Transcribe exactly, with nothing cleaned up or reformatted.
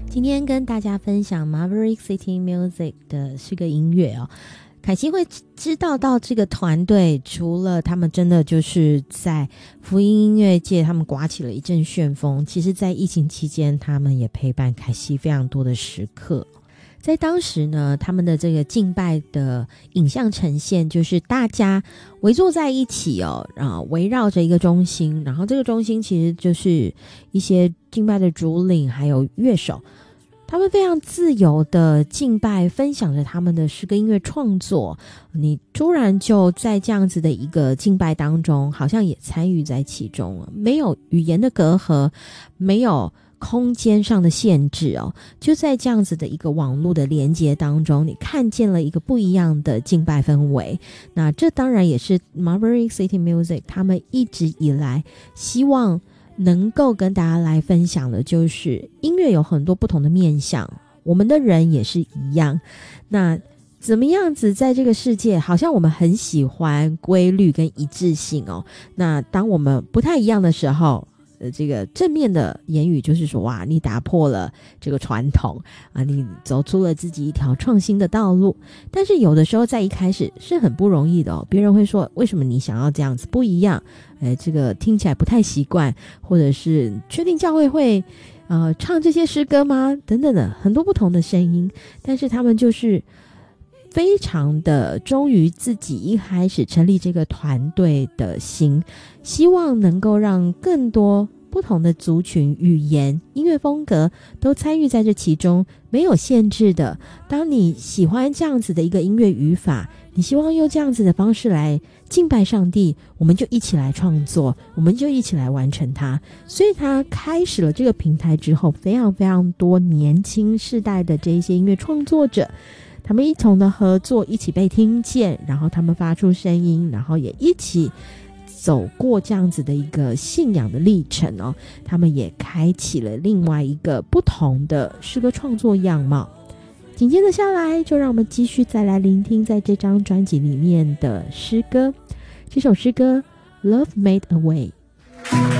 今天跟大家分享 Maverick City Music 的是个音乐哦。凯西会知道到这个团队，除了他们真的就是在福音音乐界他们刮起了一阵旋风，其实在疫情期间他们也陪伴凯西非常多的时刻。在当时呢，他们的这个敬拜的影像呈现就是大家围坐在一起哦，啊，围绕着一个中心，然后这个中心其实就是一些敬拜的主领还有乐手，他们非常自由的敬拜，分享着他们的诗歌音乐创作。你突然就在这样子的一个敬拜当中，好像也参与在其中，没有语言的隔阂，没有空间上的限制哦，就在这样子的一个网络的连接当中，你看见了一个不一样的敬拜氛围。那这当然也是 Maverick City Music 他们一直以来希望能够跟大家来分享的，就是音乐有很多不同的面向，我们的人也是一样。那怎么样子在这个世界，好像我们很喜欢规律跟一致性哦，那当我们不太一样的时候，呃，这个正面的言语就是说，哇，你打破了这个传统啊，你走出了自己一条创新的道路。但是有的时候在一开始是很不容易的哦，别人会说，为什么你想要这样子不一样？哎，这个听起来不太习惯，或者是确定教会会呃唱这些诗歌吗？等等的很多不同的声音，但是他们就是非常的忠于自己一开始成立这个团队的心，希望能够让更多不同的族群、语言、音乐风格都参与在这其中，没有限制的。当你喜欢这样子的一个音乐语法，你希望用这样子的方式来敬拜上帝，我们就一起来创作，我们就一起来完成它。所以他开始了这个平台之后，非常非常多年轻世代的这一些音乐创作者，他们一同的合作，一起被听见，然后他们发出声音，然后也一起走过这样子的一个信仰的历程哦。他们也开启了另外一个不同的诗歌创作样貌。紧接着下来，就让我们继续再来聆听在这张专辑里面的诗歌。这首诗歌 Love Made a Way。